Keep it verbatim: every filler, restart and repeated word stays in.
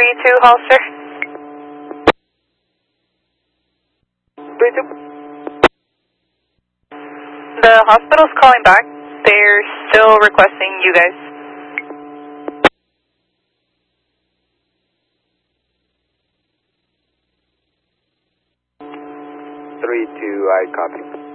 three two, Holster. three two. The hospital's calling back. They're still requesting you guys. three two, I copy.